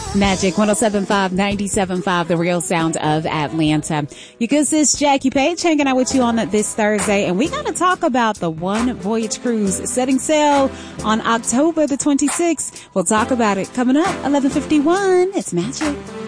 Magic 107.5, 97.5, the real sound of Atlanta. Your good sis Jackie Page hanging out with you on this Thursday, and we got to talk about the One Voyage Cruise setting sail on October the 26th. We'll talk about it coming up 11:51. It's Magic.